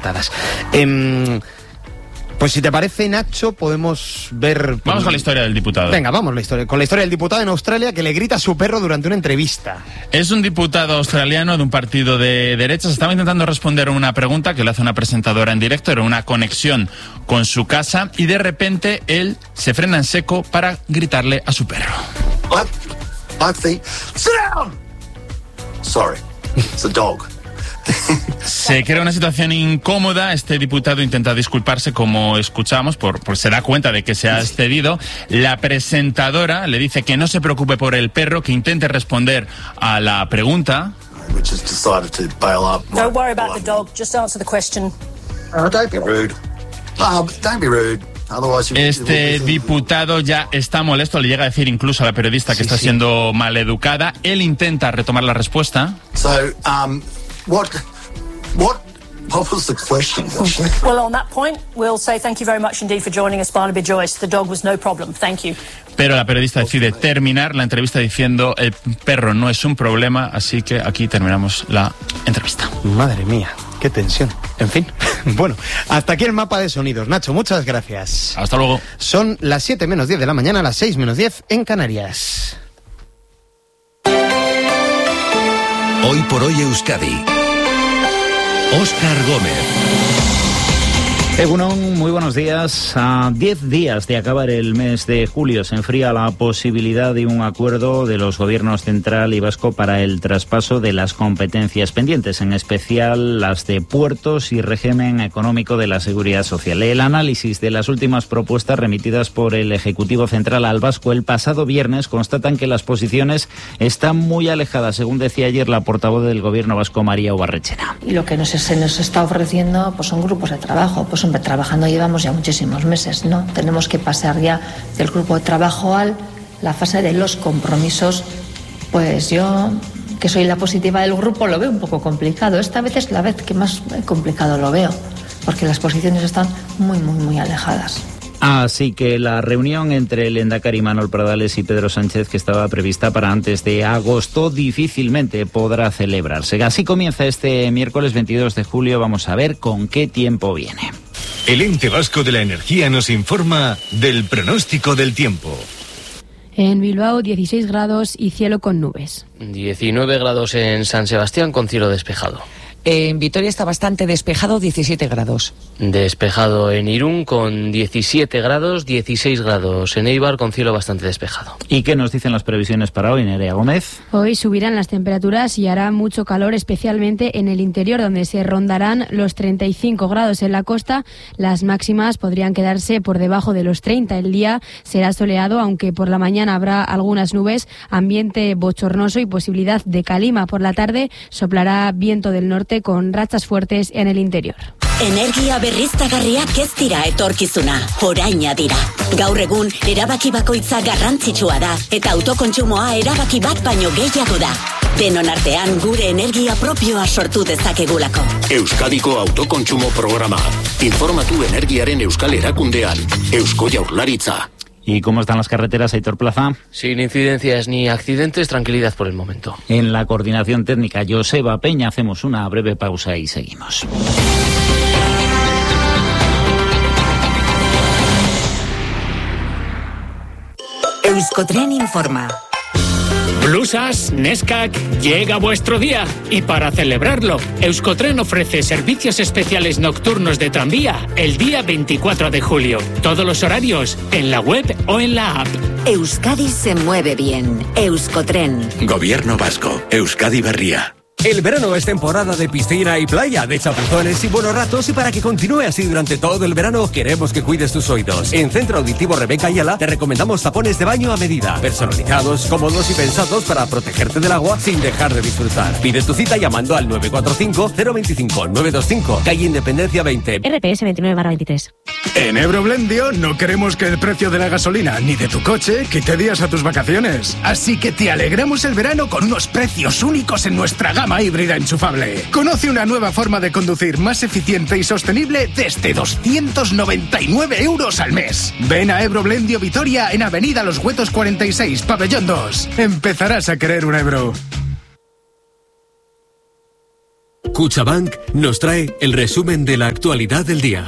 montadas. Pues si te parece, Nacho, podemos ver... Vamos con la historia del diputado. Venga, vamos con la historia del diputado en Australia que le grita a su perro durante una entrevista. Es un diputado australiano de un partido de derechas. Estaba intentando responder a una pregunta que le hace una presentadora en directo. Era una conexión con su casa y de repente él se frena en seco para gritarle a su perro. Sit down! Sorry, it's a dog. Se crea una situación incómoda. Este diputado intenta disculparse, como escuchamos, se da cuenta de que se ha excedido. La presentadora le dice que no se preocupe por el perro, que intente responder a la pregunta. Don't worry about the dog, just answer the question. Don't be rude. Don't be rude. Este diputado ya está molesto, le llega a decir incluso a la periodista que está siendo maleducada. Él intenta retomar la respuesta. What was the question? Well, on that point, we'll say thank you very much indeed for joining us, Barnaby Joyce. The dog was no problem. Thank you. Pero la periodista decide terminar la entrevista diciendo el perro no es un problema, así que aquí terminamos la entrevista. Madre mía, qué tensión. En fin, bueno, hasta aquí el mapa de sonidos. Nacho, muchas gracias. Hasta luego. Son las 7 menos 10 de la mañana, las 6 menos 10 en Canarias. Hoy por hoy Euskadi. Óscar Gómez. Egunon, muy buenos días. A 10 días de acabar el mes de julio se enfría la posibilidad de un acuerdo de los gobiernos central y vasco para el traspaso de las competencias pendientes, en especial las de puertos y régimen económico de la seguridad social. El análisis de las últimas propuestas remitidas por el Ejecutivo Central al vasco el pasado viernes constatan que las posiciones están muy alejadas, según decía ayer la portavoz del gobierno vasco, María Ubarretxena. Y lo que se nos está ofreciendo pues son grupos de trabajo. Pues hombre, trabajando llevamos ya muchísimos meses, ¿no? Tenemos que pasar ya del grupo de trabajo a la fase de los compromisos. Pues yo, que soy la positiva del grupo, lo veo un poco complicado. Esta vez es la vez que más complicado lo veo, porque las posiciones están muy, muy, muy alejadas. Así que la reunión entre el Lehendakari Manuel Pradales y Pedro Sánchez, que estaba prevista para antes de agosto, difícilmente podrá celebrarse. Así comienza este miércoles 22 de julio. Vamos a ver con qué tiempo viene. El Ente Vasco de la Energía nos informa del pronóstico del tiempo. En Bilbao, 16 grados y cielo con nubes. 19 grados en San Sebastián con cielo despejado. En Vitoria está bastante despejado, 17 grados. Despejado en Irún con 17 grados, 16 grados en Eibar con cielo bastante despejado. ¿Y qué nos dicen las previsiones para hoy, Nerea Gómez? Hoy subirán las temperaturas y hará mucho calor, especialmente en el interior, donde se rondarán los 35 grados en la costa. Las máximas podrían quedarse por debajo de los 30. El día será soleado, aunque por la mañana habrá algunas nubes, ambiente bochornoso y posibilidad de calima. Por la tarde soplará viento del norte con rachas fuertes en el interior. Energia berriztagarriak ez dira etorkizuna, oraina dira. Gaur egun, erabaki bakoitza garrantzitsua da, eta autokontsumoa erabaki bat baino gehiago da. Denon artean gure energia propioa sortu dezakegulako. Euskadiko autokontsumo programa. Informatu energiaren euskal erakundean. Eusko Jaurlaritza. ¿Y cómo están las carreteras, Aitor Plaza? Sin incidencias ni accidentes, tranquilidad por el momento. En la coordinación técnica, Joseba Peña, hacemos una breve pausa y seguimos. Euskotren informa. Blusas, Neskak, llega vuestro día y para celebrarlo, Euskotren ofrece servicios especiales nocturnos de tranvía el día 24 de julio. Todos los horarios en la web o en la app. Euskadi se mueve bien. Euskotren. Gobierno Vasco. Euskadi Berria. El verano es temporada de piscina y playa, de chapuzones y buenos ratos, y para que continúe así durante todo el verano, queremos que cuides tus oídos. En Centro Auditivo Rebeca Ayala te recomendamos tapones de baño a medida, personalizados, cómodos y pensados para protegerte del agua sin dejar de disfrutar. Pide tu cita llamando al 945-025-925, calle Independencia 20. RPS 29/23. En Euroblendio no queremos que el precio de la gasolina ni de tu coche quite días a tus vacaciones. Así que te alegramos el verano con unos precios únicos en nuestra gama híbrida enchufable. Conoce una nueva forma de conducir más eficiente y sostenible desde 299 euros al mes. Ven a Euroblendio Vitoria en Avenida Los Huetos 46, Pabellón 2. Empezarás a querer un Ebro. Cuchabank nos trae el resumen de la actualidad del día.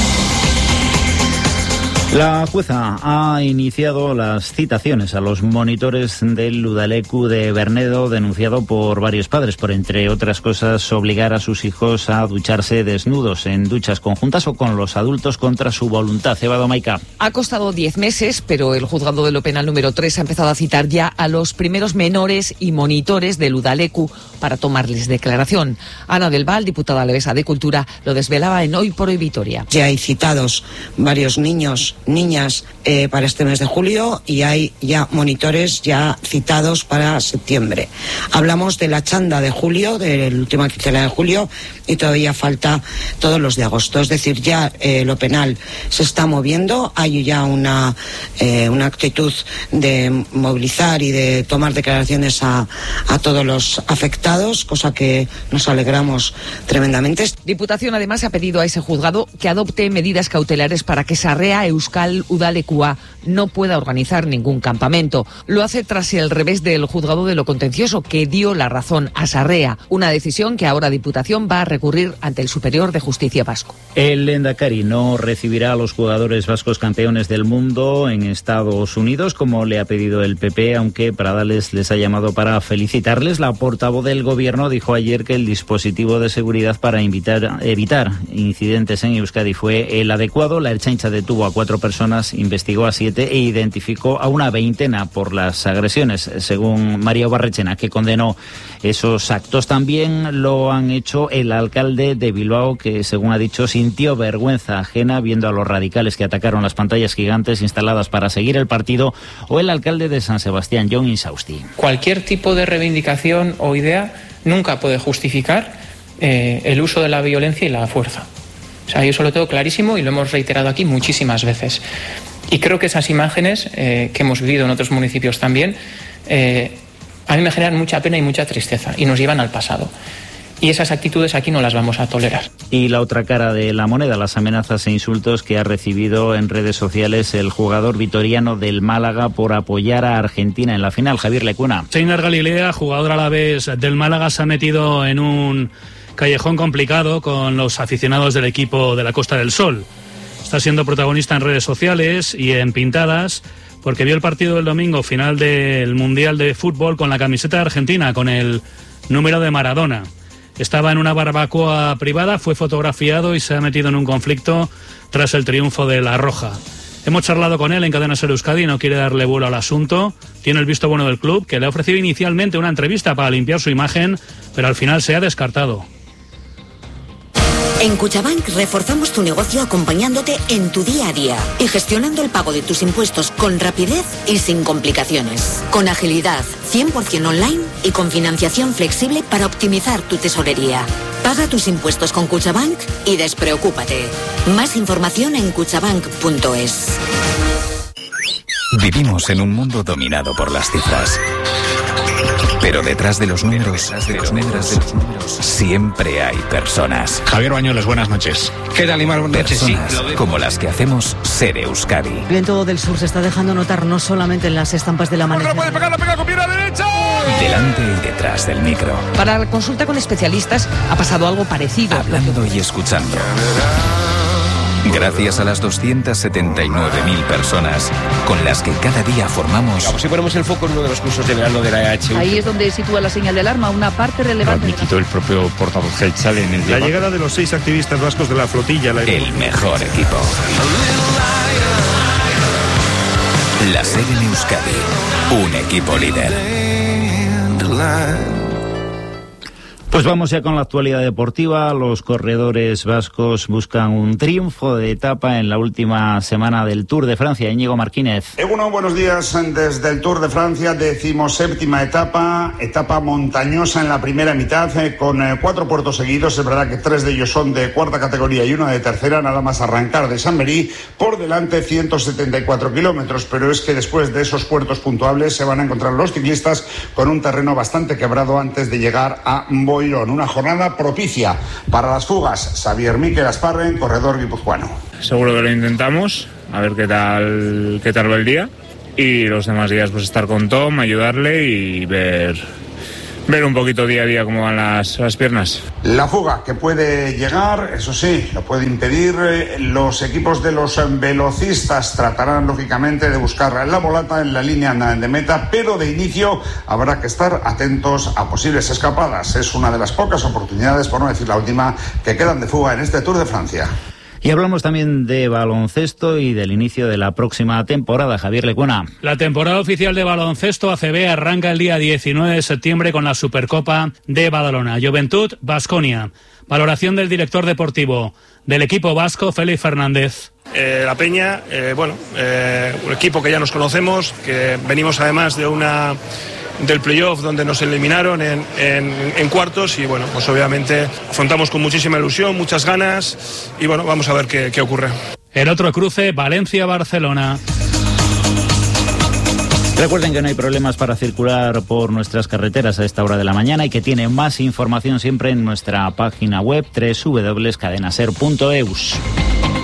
La jueza ha iniciado las citaciones a los monitores del Udalecu de Bernedo, denunciado por varios padres por, entre otras cosas, obligar a sus hijos a ducharse desnudos en duchas conjuntas o con los adultos contra su voluntad. Eva Domaica. Ha costado 10 meses, pero el juzgado de lo penal número 3 ha empezado a citar ya a los primeros menores y monitores del Udalecu para tomarles declaración. Ana del Val, diputada alevesa de Cultura, lo desvelaba en Hoy por Hoy Vitoria. Ya hay citados varios niñas para este mes de julio y hay ya monitores ya citados para septiembre. Hablamos de la chanda de julio, de la última quincena de julio, y todavía falta todos los de agosto. Es decir, ya lo penal se está moviendo, hay ya una actitud de movilizar y de tomar declaraciones a todos los afectados, cosa que nos alegramos tremendamente. Diputación además ha pedido a ese juzgado que adopte medidas cautelares para que Sarrea Euskal Udalekua no pueda organizar ningún campamento. Lo hace tras el revés del juzgado de lo contencioso, que dio la razón a Sarrea, una decisión que ahora Diputación va a recurrir ante el Superior de Justicia vasco. El Lehendakari no recibirá a los jugadores vascos campeones del mundo en Estados Unidos, como le ha pedido el PP, aunque Pradales les ha llamado para felicitarles. La portavoz del Gobierno dijo ayer que el dispositivo de seguridad para evitar incidentes en Euskadi fue el adecuado. La Ertzaintza detuvo a 4 personas, investigó a 7 e identificó a una veintena por las agresiones, según Mario Barrechena, que condenó esos actos. También lo han hecho el alcalde de Bilbao, que, según ha dicho, sintió vergüenza ajena viendo a los radicales que atacaron las pantallas gigantes instaladas para seguir el partido, o el alcalde de San Sebastián, Jon Insausti. Cualquier tipo de reivindicación o idea nunca puede justificar el uso de la violencia y la fuerza. O sea, yo eso lo tengo clarísimo y lo hemos reiterado aquí muchísimas veces. Y creo que esas imágenes que hemos vivido en otros municipios también, a mí me generan mucha pena y mucha tristeza y nos llevan al pasado. Y esas actitudes aquí no las vamos a tolerar. Y la otra cara de la moneda, las amenazas e insultos que ha recibido en redes sociales el jugador vitoriano del Málaga por apoyar a Argentina en la final. Javier Lecuna. Seiner Galilea, jugador a la vez del Málaga, se ha metido en un callejón complicado con los aficionados del equipo de la Costa del Sol. Está siendo protagonista en redes sociales y en pintadas porque vio el partido del domingo, final del Mundial de Fútbol, con la camiseta de Argentina, con el número de Maradona. Estaba en una barbacoa privada, fue fotografiado y se ha metido en un conflicto tras el triunfo de La Roja. Hemos charlado con él en Cadena Ser Euskadi y no quiere darle vuelo al asunto. Tiene el visto bueno del club, que le ha ofrecido inicialmente una entrevista para limpiar su imagen, pero al final se ha descartado. En Cuchabank reforzamos tu negocio acompañándote en tu día a día y gestionando el pago de tus impuestos con rapidez y sin complicaciones. Con agilidad, 100% online y con financiación flexible para optimizar tu tesorería. Paga tus impuestos con Cuchabank y despreocúpate. Más información en cuchabank.es. Vivimos en un mundo dominado por las cifras. Pero detrás de los números, siempre hay personas. Javier Bañuelos, buenas noches. ¿Qué tal, Imar? Buenas noches. Personas como las que hacemos Ser Euskadi. El viento del sur se está dejando notar no solamente en las estampas del amanecer. ¡La puede pegar, la pega con pierna derecha! Delante y detrás del micro. Para la consulta con especialistas ha pasado algo parecido. Hablando y escuchando. Gracias a las 279.000 personas con las que cada día formamos... Si ponemos el foco en uno de los cursos de verano de la EHU. Ahí es donde sitúa la señal de alarma, una parte relevante. Lo admitió el propio portavoz Gelchal en el debate. La llegada de los 6 activistas vascos de la flotilla... El mejor equipo. La SER en Euskadi. Un equipo líder. Pues vamos ya con la actualidad deportiva. Los corredores vascos buscan un triunfo de etapa en la última semana del Tour de Francia. Íñigo Martínez. Bueno, buenos días desde el Tour de Francia, 17ª etapa montañosa en la primera mitad, con 4 puertos seguidos. Es verdad que 3 de ellos son de cuarta categoría y 1 de tercera, nada más arrancar de Saint-Méry. Por delante 174 kilómetros, pero es que después de esos puertos puntuables se van a encontrar los ciclistas con un terreno bastante quebrado antes de llegar a Boirón. Una jornada propicia para las fugas. Xavier Miquel Asparren, corredor guipuzcoano. Seguro que lo intentamos, a ver qué tal va el día, y los demás días pues estar con Tom, ayudarle y ver Ver un poquito día a día cómo van las piernas. La fuga que puede llegar, eso sí, lo puede impedir. Los equipos de los velocistas tratarán lógicamente de buscar la volata en la línea de meta, pero de inicio habrá que estar atentos a posibles escapadas. Es una de las pocas oportunidades, por no decir la última, que quedan de fuga en este Tour de Francia. Y hablamos también de baloncesto y del inicio de la próxima temporada. Javier Lecuona. La temporada oficial de baloncesto ACB arranca el día 19 de septiembre con la Supercopa de Badalona. Juventud, Baskonia. Valoración del director deportivo del equipo vasco, Félix Fernández. La Peña, un equipo que ya nos conocemos, que venimos además del playoff donde nos eliminaron en cuartos y bueno, pues obviamente afrontamos con muchísima ilusión, muchas ganas y bueno, vamos a ver qué ocurre. El otro cruce, Valencia-Barcelona. Recuerden que no hay problemas para circular por nuestras carreteras a esta hora de la mañana y que tienen más información siempre en nuestra página web www.cadenaser.eus.